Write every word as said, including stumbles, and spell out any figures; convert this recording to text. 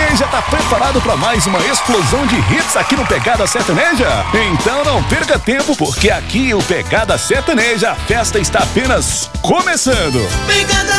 Sertaneja tá preparado para mais uma explosão de hits aqui no Pegada Sertaneja? Então não perca tempo, porque aqui o Pegada Sertaneja, a festa está apenas começando. Pegada